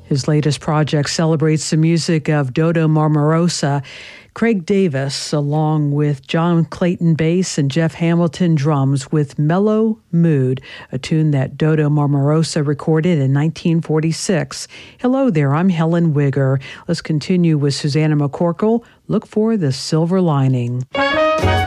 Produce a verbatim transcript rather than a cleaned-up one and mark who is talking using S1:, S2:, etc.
S1: His latest project celebrates the music of Dodo Marmarosa. Craig Davis, along with John Clayton bass and Jeff Hamilton drums, with Mellow Mood, a tune that Dodo Marmarosa recorded in nineteen forty-six. Hello there, I'm Helen Wigger. Let's continue with Susanna McCorkle. Look for the Silver Lining.